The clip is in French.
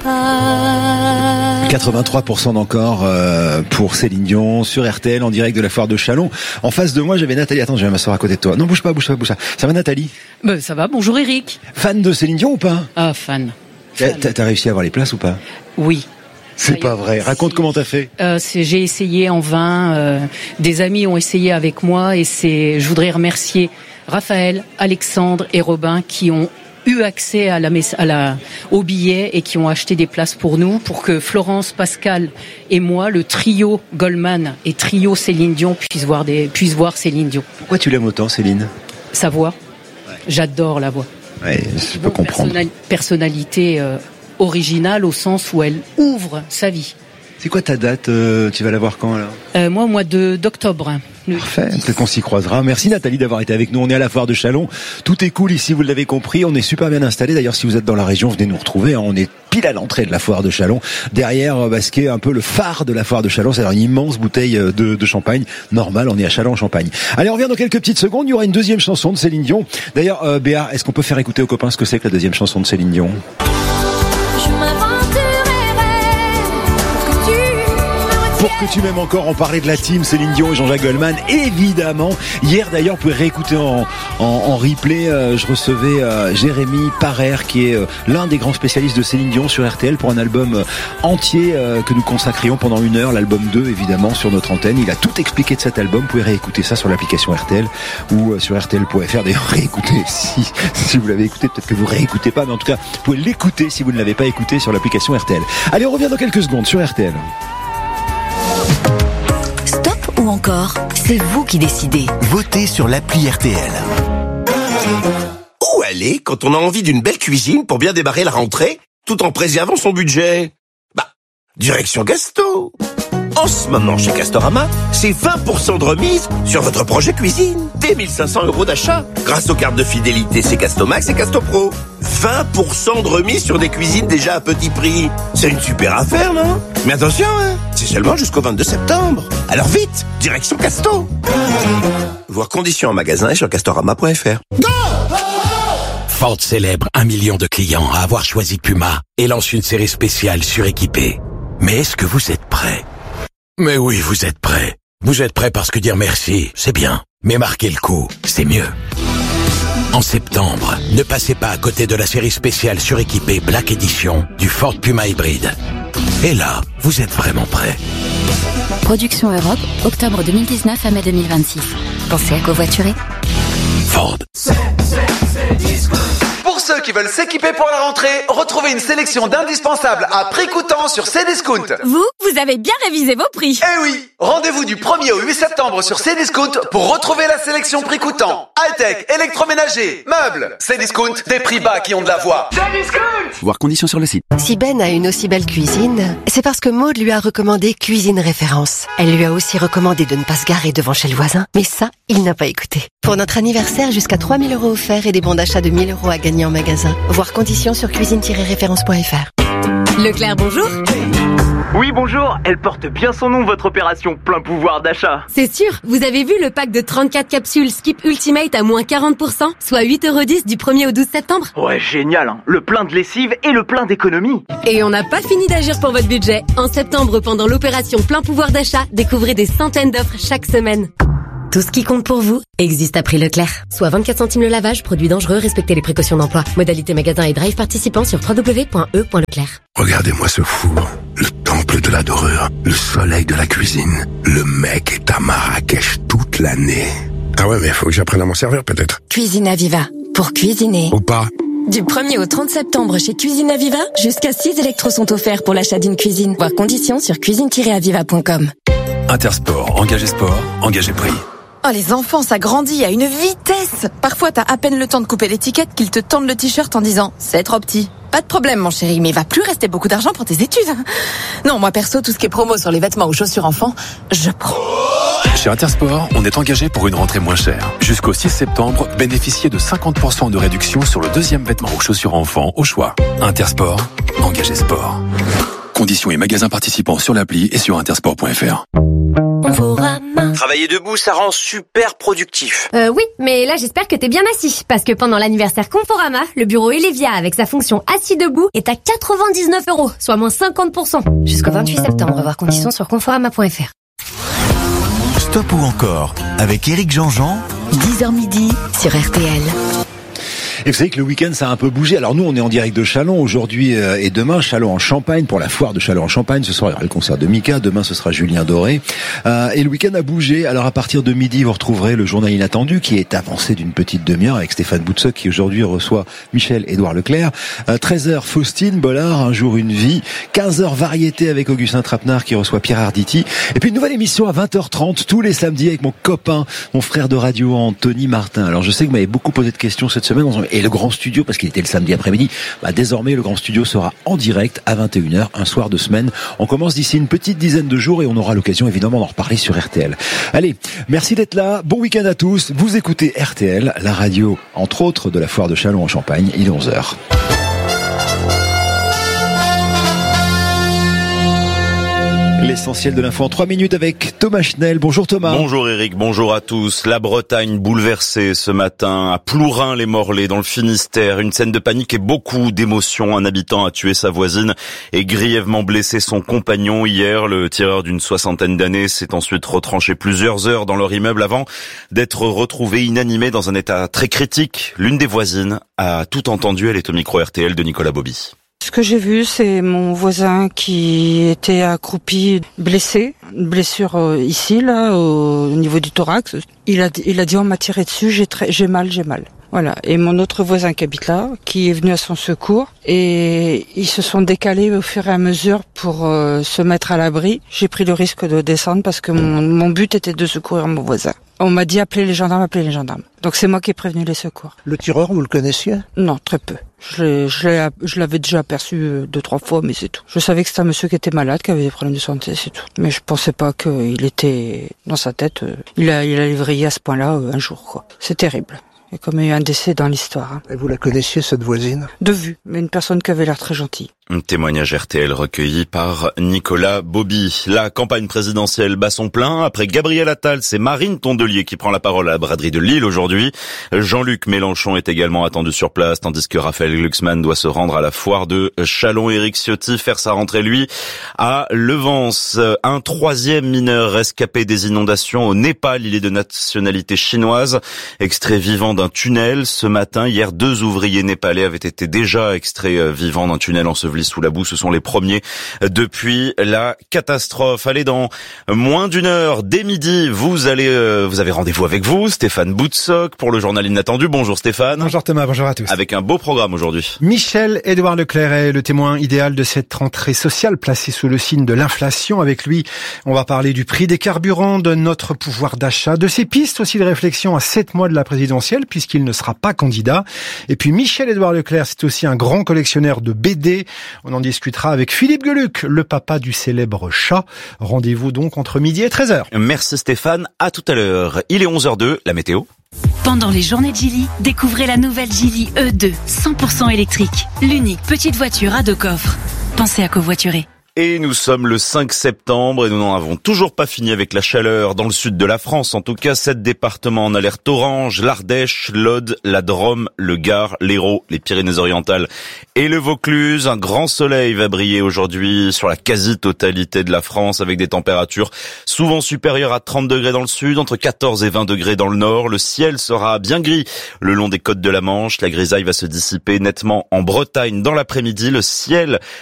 83% d'encore pour Céline Dion sur RTL en direct de la foire de Châlons. En face de moi, j'avais Nathalie. Attends, je vais m'asseoir à côté de toi. Non, bouge pas. Ça va, Nathalie? Ça va, bonjour Eric. Fan de Céline Dion ou pas? Ah, fan. T'as réussi à avoir les places ou pas? Oui. C'est pas vrai. Raconte comment t'as fait. J'ai essayé en vain. Des amis ont essayé avec moi et je voudrais remercier Raphaël, Alexandre et Robin qui ont eu accès au billet et qui ont acheté des places pour nous, pour que Florence, Pascal et moi, le trio Goldman et trio Céline Dion, puissent voir Céline Dion. Pourquoi tu l'aimes autant, Céline? Sa voix. Ouais. J'adore la voix. Ouais, je peux comprendre. Personnalité originale au sens où elle ouvre sa vie. C'est quoi ta date? Tu vas la voir quand alors? Moi, au mois d'octobre. Parfait, peut-être qu'on s'y croisera. Merci Nathalie d'avoir été avec nous. On est à la foire de Châlons. Tout est cool ici, vous l'avez compris. On est super bien installés. D'ailleurs, si vous êtes dans la région, venez nous retrouver. On est pile à l'entrée de la foire de Châlons. Derrière, ce qui est un peu le phare de la foire de Châlons, c'est une immense bouteille de champagne. Normal, on est à Châlons-en-Champagne. Allez, on revient dans quelques petites secondes. Il y aura une deuxième chanson de Céline Dion. D'ailleurs, Béa, est-ce qu'on peut faire écouter aux copains ce que c'est que la deuxième chanson de Céline Dion? Pour que tu m'aimes encore, on parlait de la team Céline Dion et Jean-Jacques Goldman, évidemment. Hier d'ailleurs, vous pouvez réécouter en replay, je recevais Jérémy Parrer, qui est l'un des grands spécialistes de Céline Dion sur RTL pour un album entier que nous consacrions pendant 1 heure, l'album 2 évidemment sur notre antenne. Il a tout expliqué de cet album, vous pouvez réécouter ça sur l'application RTL ou sur RTL.fr. D'ailleurs, réécoutez, si vous l'avez écouté, peut-être que vous réécoutez pas, mais en tout cas, vous pouvez l'écouter si vous ne l'avez pas écouté sur l'application RTL. Allez, on revient dans quelques secondes sur RTL. Stop ou encore, c'est vous qui décidez. Votez sur l'appli RTL. Où aller quand on a envie d'une belle cuisine pour bien démarrer la rentrée, tout en préservant son budget? Direction Gasto. En ce moment, chez Castorama, c'est 20% de remise sur votre projet cuisine. Dès 1 500 € d'achat. Grâce aux cartes de fidélité, c'est Castomax et Castopro. 20% de remise sur des cuisines déjà à petit prix. C'est une super affaire, non? Mais attention, c'est seulement jusqu'au 22 septembre. Alors vite, direction Casto. Voir conditions en magasin et sur castorama.fr. Ford célèbre 1 million de clients à avoir choisi Puma et lance une série spéciale suréquipée. Mais est-ce que vous êtes prêts? Mais oui, vous êtes prêts. Vous êtes prêts parce que dire merci, c'est bien. Mais marquer le coup, c'est mieux. En septembre, ne passez pas à côté de la série spéciale suréquipée Black Edition du Ford Puma hybride. Et là, vous êtes vraiment prêts. Production Europe, octobre 2019 à mai 2026. Pensez à covoiturer. Ford. Pour ceux qui veulent s'équiper pour la rentrée, retrouvez une sélection d'indispensables à prix coûtant sur Cdiscount. Vous avez bien révisé vos prix. Eh oui, rendez-vous du 1er au 8 septembre sur Cdiscount pour retrouver la sélection prix coûtant. High-tech, électroménager, meubles. Cdiscount, des prix bas qui ont de la voix. Cdiscount. Voir conditions sur le site. Si Ben a une aussi belle cuisine, c'est parce que Maud lui a recommandé Cuisine Référence. Elle lui a aussi recommandé de ne pas se garer devant chez le voisin. Mais ça, il n'a pas écouté. Pour notre anniversaire, jusqu'à 3 000 € offerts et des bons d'achat de 1 000 € à gagner en magasin. Voir conditions sur cuisine-référence.fr. Leclerc, bonjour. Oui, bonjour. Elle porte bien son nom, votre opération plein pouvoir d'achat. C'est sûr. Vous avez vu le pack de 34 capsules Skip Ultimate à moins 40%, soit 8,10 € du 1er au 12 septembre. Ouais, génial, hein. Le plein de lessive et le plein d'économie. Et on n'a pas fini d'agir pour votre budget. En septembre, pendant l'opération plein pouvoir d'achat, découvrez des centaines d'offres chaque semaine. Tout ce qui compte pour vous existe à prix Leclerc. Soit 24 centimes le lavage, produit dangereux, respectez les précautions d'emploi. Modalité magasin et drive participants sur www.e.leclerc. Regardez-moi ce four, le temple de la dorure, le soleil de la cuisine. Le mec est à Marrakech toute l'année. Ah ouais, mais faut que j'apprenne à m'en servir peut-être. Cuisine Aviva, pour cuisiner. Ou pas. Du 1er au 30 septembre chez Cuisine Aviva, jusqu'à 6 électros sont offerts pour l'achat d'une cuisine. Voir conditions sur cuisine-aviva.com. Intersport, engagé sport, engagé prix. Oh, les enfants, ça grandit à une vitesse. Parfois, t'as à peine le temps de couper l'étiquette qu'ils te tendent le t-shirt en disant « C'est trop petit ». Pas de problème, mon chéri, mais il va plus rester beaucoup d'argent pour tes études. Non, moi perso, tout ce qui est promo sur les vêtements ou chaussures enfants, je prends. Chez Intersport, on est engagé pour une rentrée moins chère. Jusqu'au 6 septembre, bénéficiez de 50% de réduction sur le deuxième vêtement ou chaussures enfants au choix. Intersport, engagé sport. Conditions Conditions et magasins participants sur l'appli et sur intersport.fr. Travailler debout, ça rend super productif. Oui, mais là j'espère que t'es bien assis, parce que pendant l'anniversaire Conforama, le bureau Elevia avec sa fonction assis debout est à 99 €, soit moins 50%. Jusqu'au 28 septembre, voir conditions sur conforama.fr. Stop ou encore, avec Éric Jean-Jean. 10h midi sur RTL. Et vous savez que le week-end ça a un peu bougé. Alors nous on est en direct de Châlons aujourd'hui et demain, Châlons en Champagne pour la foire de Châlons en Champagne. Ce soir il y aura le concert de Mika, demain ce sera Julien Doré. Et le week-end a bougé. Alors à partir de midi vous retrouverez le journal inattendu qui est avancé d'une petite demi-heure avec Stéphane Boutsock qui aujourd'hui reçoit Michel-Édouard Leclerc. 13h Faustine Bollard, Un jour une vie. 15h variété avec Augustin Trapenard qui reçoit Pierre Arditi. Et puis une nouvelle émission à 20h30 tous les samedis avec mon copain, mon frère de radio Anthony Martin. Alors je sais que vous m'avez beaucoup posé de questions cette semaine. Et le grand studio, parce qu'il était le samedi après-midi, désormais le grand studio sera en direct à 21h, un soir de semaine. On commence d'ici une petite dizaine de jours et on aura l'occasion évidemment d'en reparler sur RTL. Allez, merci d'être là, bon week-end à tous. Vous écoutez RTL, la radio entre autres de la foire de Châlons en Champagne, il est 11h. L'essentiel de l'info en 3 minutes avec Thomas Schnell. Bonjour Thomas. Bonjour Eric, bonjour à tous. La Bretagne bouleversée ce matin, à Plourin-les-Morlaix dans le Finistère. Une scène de panique et beaucoup d'émotions. Un habitant a tué sa voisine et grièvement blessé son compagnon hier. Le tireur d'une 60aine d'années s'est ensuite retranché plusieurs heures dans leur immeuble avant d'être retrouvé inanimé dans un état très critique. L'une des voisines a tout entendu. Elle est au micro RTL de Nicolas Bobby. Ce que j'ai vu, c'est mon voisin qui était accroupi, blessé, une blessure ici, là, au niveau du thorax. Il a dit on m'a tiré dessus, j'ai mal. Voilà. Et mon autre voisin qui habite là, qui est venu à son secours, et ils se sont décalés au fur et à mesure pour se mettre à l'abri. J'ai pris le risque de descendre parce que mon but était de secourir mon voisin. On m'a dit appelez les gendarmes. Donc c'est moi qui ai prévenu les secours. Le tireur, vous le connaissiez ? Non, très peu. Je l'avais déjà aperçu 2-3 fois, mais c'est tout. Je savais que c'était un monsieur qui était malade, qui avait des problèmes de santé, c'est tout. Mais je pensais pas qu'il était dans sa tête. Il allait vriller à ce point-là un jour, quoi. C'est terrible. Il y a comme eu un décès dans l'histoire. Et vous la connaissiez, cette voisine ? De vue, mais une personne qui avait l'air très gentille. Un témoignage RTL recueilli par Nicolas Bobby. La campagne présidentielle bat son plein. Après Gabriel Attal, c'est Marine Tondelier qui prend la parole à la braderie de Lille aujourd'hui. Jean-Luc Mélenchon est également attendu sur place, tandis que Raphaël Glucksmann doit se rendre à la foire de Châlons. Éric Ciotti faire sa rentrée, lui, à Levance. Un 3e mineur rescapé des inondations au Népal. Il est de nationalité chinoise. Extrait vivant d'un tunnel. Ce matin, hier, 2 ouvriers népalais avaient été déjà extraits vivants d'un tunnel enseveli sous la boue. Ce sont les premiers depuis la catastrophe. Allez, dans moins d'une heure, dès midi, vous avez rendez-vous avec vous, Stéphane Boutsock, pour le journal inattendu. Bonjour Stéphane. Bonjour Thomas, bonjour à tous. Avec un beau programme aujourd'hui. Michel-Édouard Leclerc est le témoin idéal de cette rentrée sociale placée sous le signe de l'inflation. Avec lui, on va parler du prix des carburants, de notre pouvoir d'achat, de ses pistes aussi de réflexion à 7 mois de la présidentielle, puisqu'il ne sera pas candidat. Et puis Michel-Édouard Leclerc, c'est aussi un grand collectionneur de BD. On en discutera avec Philippe Geluck, le papa du célèbre chat. Rendez-vous donc entre midi et 13h. Merci Stéphane, à tout à l'heure. Il est 11h02, la météo. Pendant les journées de Geely, découvrez la nouvelle Geely E2, 100% électrique. L'unique petite voiture à 2 coffres. Pensez à covoiturer. Et nous sommes le 5 septembre et nous n'en avons toujours pas fini avec la chaleur dans le sud de la France. En tout cas, 7 départements en alerte orange, l'Ardèche, l'Aude, la Drôme, le Gard, l'Hérault, les Pyrénées-Orientales et le Vaucluse. Un grand soleil va briller aujourd'hui sur la quasi-totalité de la France avec des températures souvent supérieures à 30 degrés dans le sud, entre 14 et 20 degrés dans le nord. Le ciel sera bien gris le long des côtes de la Manche. La grisaille va se dissiper nettement en Bretagne dans l'après-midi. Le ciel